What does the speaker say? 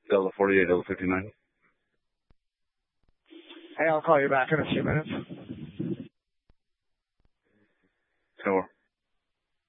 Delta 48, Delta 59. Hey, I'll call you back in a few minutes. Sure.